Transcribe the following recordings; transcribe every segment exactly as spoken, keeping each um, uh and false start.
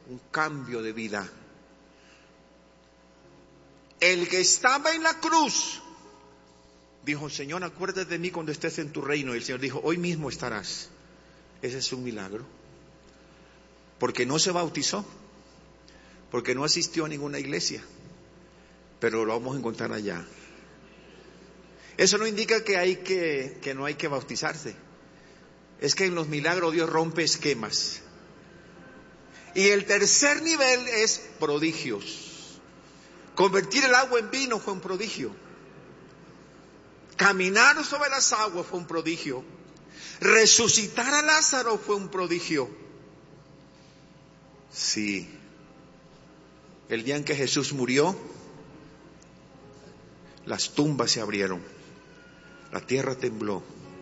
un cambio de vida. El que estaba en la cruz dijo: Señor, acuérdate de mí cuando estés en tu reino. Y el Señor dijo: hoy mismo estarás. Ese es un milagro. Porque no se bautizó, porque no asistió a ninguna iglesia, pero lo vamos a encontrar allá. Eso no indica que hay que, que no hay que bautizarse. Es que en los milagros Dios rompe esquemas. Y el tercer nivel es prodigios. Convertir el agua en vino fue un prodigio. Caminar sobre las aguas fue un prodigio. Resucitar a Lázaro fue un prodigio. Sí. El día en que Jesús murió, las tumbas se abrieron, la tierra tembló,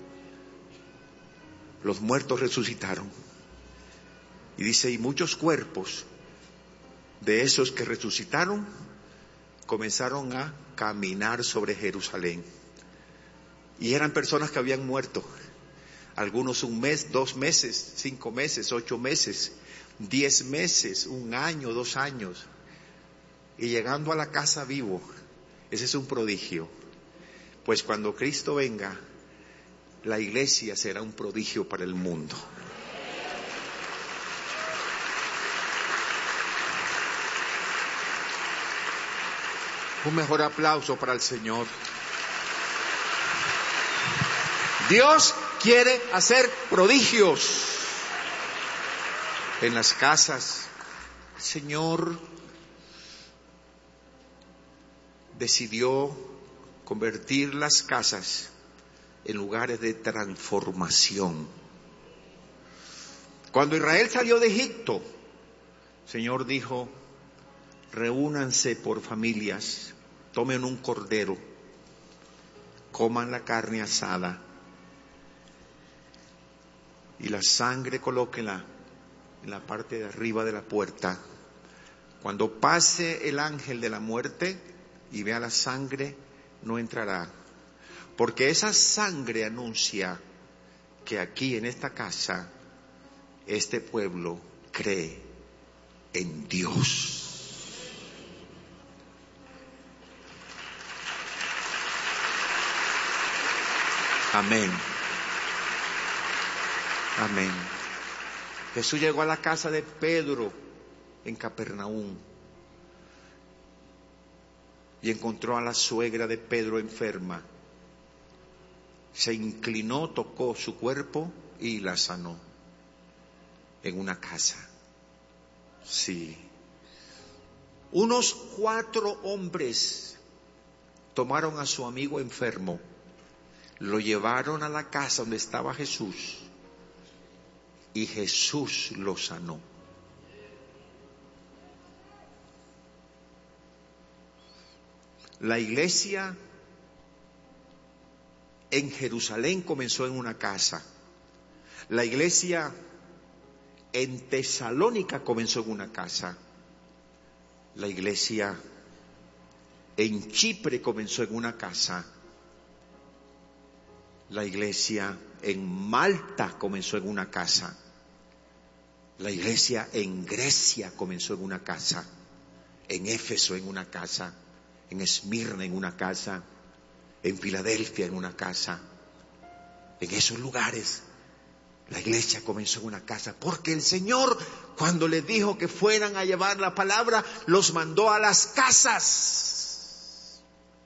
los muertos resucitaron. Y dice, y muchos cuerpos de esos que resucitaron comenzaron a caminar sobre Jerusalén. Y eran personas que habían muerto. Algunos un mes, dos meses, cinco meses, ocho meses, diez meses, un año, dos años. Y llegando a la casa vivo. Ese es un prodigio. Pues cuando Cristo venga, la iglesia será un prodigio para el mundo. Un mejor aplauso para el Señor. Dios quiere hacer prodigios en las casas. El Señor decidió convertir las casas en lugares de transformación. Cuando Israel salió de Egipto, el Señor dijo: reúnanse por familias, tomen un cordero, coman la carne asada y la sangre colóquenla en la parte de arriba de la puerta. Cuando pase el ángel de la muerte y vea la sangre, no entrará, porque esa sangre anuncia que aquí en esta casa este pueblo cree en Dios. Amén. Amén. Jesús llegó a la casa de Pedro en Capernaum y encontró a la suegra de Pedro enferma. Se inclinó, tocó su cuerpo y la sanó en una casa. Sí. Unos cuatro hombres tomaron a su amigo enfermo, lo llevaron a la casa donde estaba Jesús y Jesús lo sanó. La iglesia en Jerusalén comenzó en una casa. La iglesia en Tesalónica comenzó en una casa. La iglesia en Chipre comenzó en una casa. La iglesia en Malta comenzó en una casa. La iglesia en Grecia comenzó en una casa. En Éfeso en una casa. En Esmirna en una casa. En Filadelfia en una casa. En esos lugares la iglesia comenzó en una casa, porque el Señor, cuando les dijo que fueran a llevar la palabra, los mandó a las casas.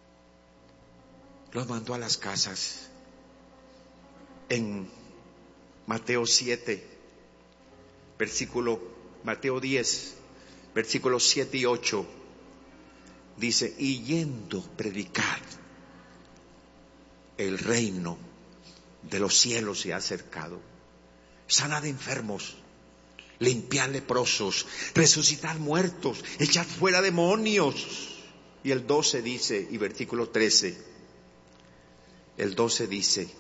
Los mandó a las casas. En Mateo siete, versículo, Mateo diez, versículos siete y ocho, dice: y yendo predicar, el reino de los cielos se ha acercado. Sanad enfermos, limpiad leprosos, resucitad muertos, echad fuera demonios. Y el doce dice, y versículo trece, el doce dice: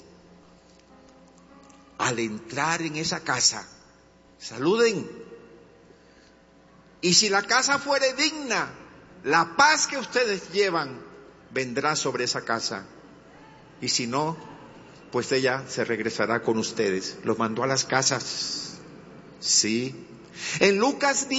al entrar en esa casa, saluden. Y si la casa fuere digna, la paz que ustedes llevan vendrá sobre esa casa. Y si no, pues ella se regresará con ustedes. Los mandó a las casas. Sí. En Lucas